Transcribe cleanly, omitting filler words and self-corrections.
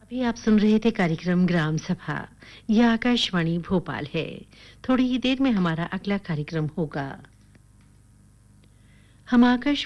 अभी आप सुन रहे थे कार्यक्रम ग्राम सभा। यह आकाशवाणी भोपाल है। थोड़ी ही देर में हमारा अगला कार्यक्रम होगा। हम आकाश